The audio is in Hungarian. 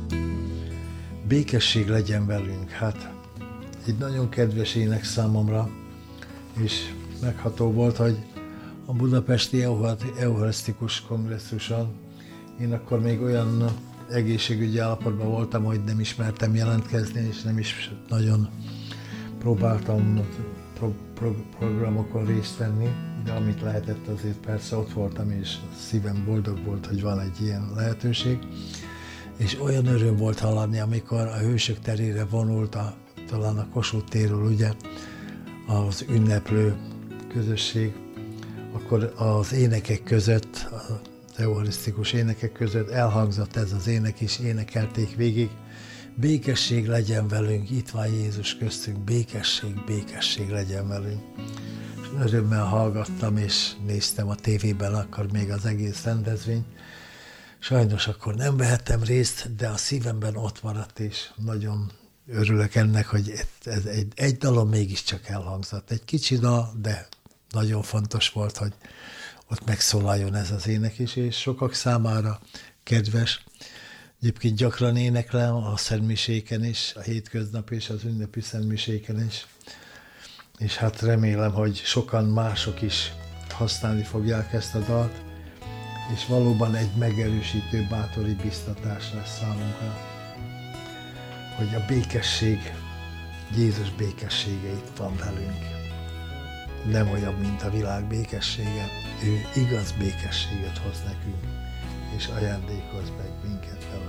Békesség legyen velünk. Hát egy nagyon kedves ének számomra, és megható volt, hogy a budapesti eucharisztikus kongresszuson én akkor még olyan egészségügyi állapotban voltam, hogy nem ismertem jelentkezni, és nem is nagyon próbáltam programokon részt venni, de amit lehetett, azért persze ott voltam, és szívem boldog volt, hogy van egy ilyen lehetőség. És olyan öröm volt hallani, amikor a Hősök terére vonult, talán a Kossuth térről, ugye, az ünneplő közösség, akkor az énekek között, az eucharisztikus énekek között elhangzott ez az ének, és énekelték végig. Békesség legyen velünk, itt van Jézus köztünk, békesség, békesség legyen velünk. És örömmel hallgattam, és néztem a tévében akkor még az egész rendezvényt. Sajnos akkor nem vehettem részt, de a szívemben ott maradt, és nagyon örülök ennek, hogy ez egy dalom mégiscsak elhangzott. Egy kicsi dal, de nagyon fontos volt, hogy ott megszólaljon ez az ének is, és sokak számára kedves. Egyébként gyakran éneklem a szentmiséken is, a hétköznap és az ünnepi szentmiséken is. És hát remélem, hogy sokan mások is használni fogják ezt a dalt, és valóban egy megerősítő, bátori biztatás lesz számunkra, hogy a békesség, Jézus békessége itt van velünk. Nem olyan, mint a világ békessége, ő igaz békességet hoz nekünk, és ajándékoz meg minket vele.